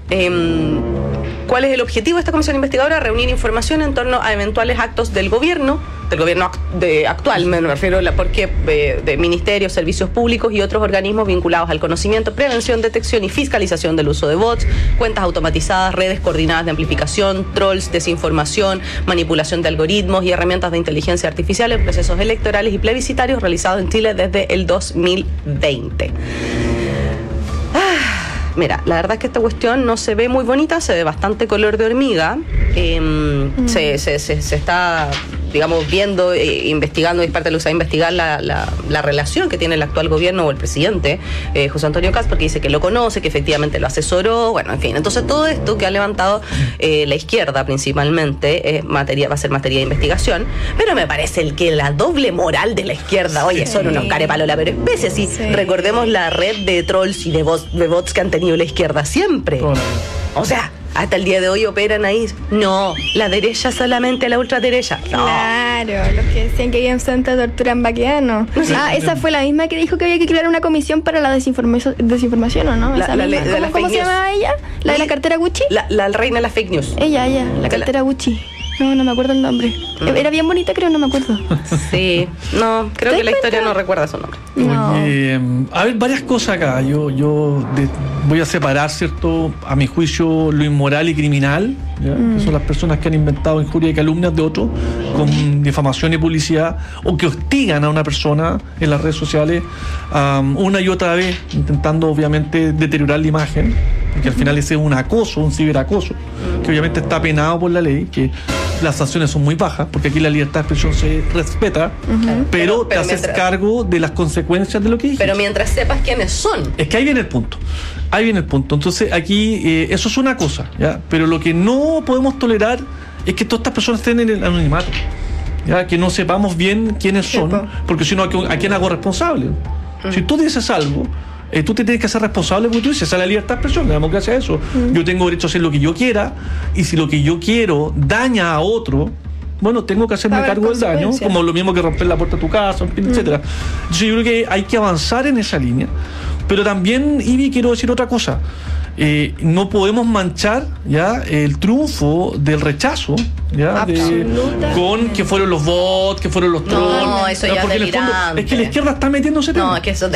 ¿Cuál es el objetivo de esta comisión investigadora? Reunir información en torno a eventuales actos del gobierno actual, me refiero porque de ministerios, servicios públicos y otros organismos vinculados al conocimiento, prevención, detección y fiscalización del uso de bots, cuentas automatizadas, redes coordinadas de amplificación, trolls, desinformación, manipulación de algoritmos y herramientas de inteligencia artificial en procesos electorales y plebiscitarios realizados en Chile desde el 2020. Mira, la verdad es que esta cuestión no se ve muy bonita, se ve bastante color de hormiga. Se está, digamos, viendo, investigando, es parte de lo que se va a investigar la relación que tiene el actual gobierno o el presidente, José Antonio Kast, porque dice que lo conoce, que efectivamente lo asesoró, bueno, en fin. Entonces todo esto que ha levantado la izquierda principalmente va a ser materia de investigación, pero me parece que la doble moral de la izquierda, oye, son unos carepalola, pero especies, y recordemos la red de trolls y de bots que han tenido la izquierda siempre. O sea, hasta el día de hoy operan ahí. No, la derecha solamente, la ultraderecha. No. Claro, los que decían que había tanta tortura en Baqueano. Sí. Esa fue la misma que dijo que había que crear una comisión para la desinformación, ¿o no? ¿Cómo se llamaba ella? ¿La de la cartera Gucci? La reina de las fake news. Ella, la cartera Gucci. No me acuerdo el nombre. Era bien bonita, creo, no me acuerdo. Sí, no, creo que la historia no recuerda su nombre. No. A ver, varias cosas acá. Yo voy a separar, ¿cierto?, a mi juicio, lo inmoral y criminal, ¿ya? Que son las personas que han inventado injurias y calumnias de otros con difamación y publicidad, o que hostigan a una persona en las redes sociales una y otra vez, intentando obviamente deteriorar la imagen, porque al final ese es un acoso, un ciberacoso, que obviamente está penado por la ley, que las sanciones son muy bajas, porque aquí la libertad de expresión se respeta, pero te haces cargo de las consecuencias de lo que dices. Pero mientras sepas quiénes son. Es que ahí viene el punto. Entonces aquí, eso es una cosa, ¿ya? Pero lo que no podemos tolerar es que todas estas personas estén en el anonimato, ¿ya? Que no sepamos bien quiénes son, porque si no, ¿a quién hago responsable? Si tú dices algo, tú te tienes que hacer responsable, porque tú dices, esa es la libertad de expresión, la democracia es eso. Yo tengo derecho a hacer lo que yo quiera, y si lo que yo quiero daña a otro, bueno, tengo que hacerme cargo del daño, como lo mismo que romper la puerta de tu casa, etcétera. Entonces yo creo que hay que avanzar en esa línea. Pero también, Ivy, quiero decir otra cosa. No podemos manchar ya el triunfo del rechazo, ya, con que fueron los bots, que fueron los trolls. No, eso ya porque en el fondo es que la izquierda está metiéndose tema. No, es que eso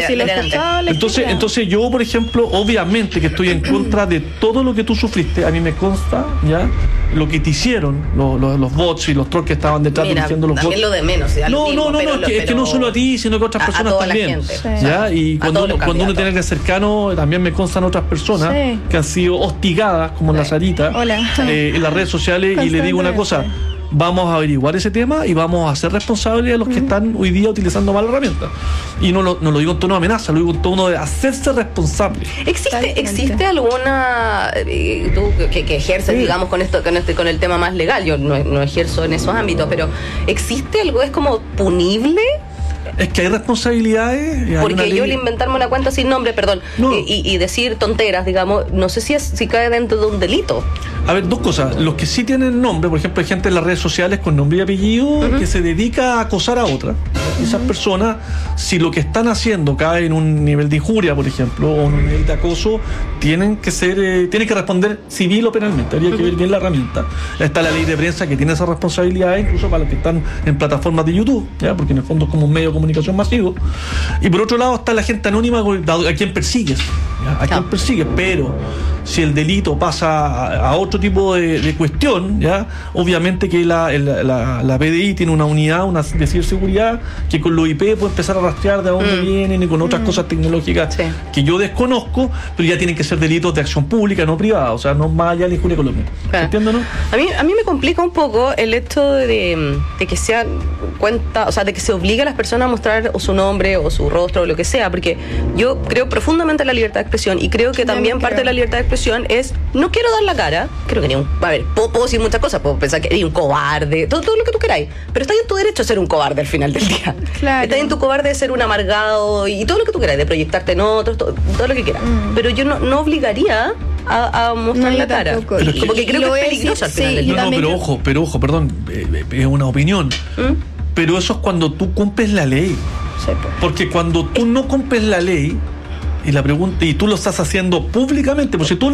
entonces yo, por ejemplo, obviamente que estoy en contra de todo lo que tú sufriste. A mí me consta ya lo que te hicieron los bots y los trolls que estaban detrás diciendo los bots. Lo de menos. Es que no solo a ti, sino que a otras personas también. ¿Ya? Y cuando uno tiene que ser cercano, también me constan otras personas que han sido hostigadas, como la Sarita, en las redes sociales, y le digo una cosa: vamos a averiguar ese tema y vamos a hacer responsables a los que están hoy día utilizando mal la herramienta. Y no lo digo en tono de amenaza, lo digo en tono de hacerse responsable. ¿Existe alguna tú que ejerces, digamos, con el tema más legal? Yo no ejerzo en esos ámbitos, pero ¿existe algo, es como punible? Es que hay responsabilidades. Porque yo al inventarme una cuenta sin nombre, y decir tonteras, digamos, no sé si cae dentro de un delito. A ver, dos cosas. Los que sí tienen nombre, por ejemplo, hay gente en las redes sociales con nombre y apellido que se dedica a acosar a otra. Esas personas, si lo que están haciendo cae en un nivel de injuria, por ejemplo, o en un nivel de acoso, tienen que responder civil o penalmente. Habría que ver bien la herramienta. Está la ley de prensa que tiene esa responsabilidad, incluso para los que están en plataformas de YouTube, ¿ya? Porque en el fondo es como un medio de comunicación masivo. Y por otro lado está la gente anónima a quien persigues, ¿ya? A quien persigues, pero si el delito pasa a otro tipo de cuestión, ¿ya? Obviamente que la PDI tiene una unidad, de ciberseguridad, que con los IP puede empezar a rastrear de dónde vienen, y con otras cosas tecnológicas que yo desconozco, pero ya tienen que ser delitos de acción pública, no privada, o sea, no más allá de la injuria económica. ¿Entiendes, no? A mí me complica un poco el hecho de que sea cuenta, o sea, de que se obligue a las personas a mostrar o su nombre o su rostro o lo que sea, porque yo creo profundamente en la libertad de expresión, y creo que también parte de la libertad de expresión es: no quiero dar la cara, creo que puedo decir muchas cosas, puedo pensar que eres un cobarde, todo lo que tú queráis, pero está en tu derecho a ser un cobarde al final del día. Claro. Está en tu cobarde de ser un amargado y todo lo que tú quieras, de proyectarte en otros, todo lo que quieras. Pero yo no obligaría a mostrar la cara. Como que creo que es peligroso al final del día. Pero ojo, perdón, es una opinión. Pero eso es cuando tú cumples la ley. Porque cuando tú no cumples la ley, y tú lo estás haciendo públicamente, pues si tú